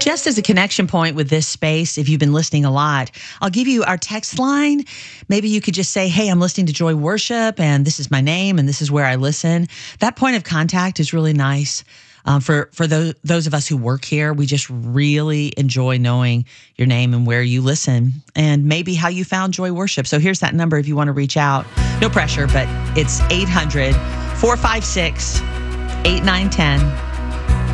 Just as a connection point with this space, if you've been listening a lot, I'll give you our text line. Maybe you could just say, hey, I'm listening to Joy Worship, and this is my name, and this is where I listen. That point of contact is really nice. For those of us who work here, we just really enjoy knowing your name and where you listen, and maybe how you found Joy Worship. So here's that number if you want to reach out. No pressure, but it's 800-456-8910.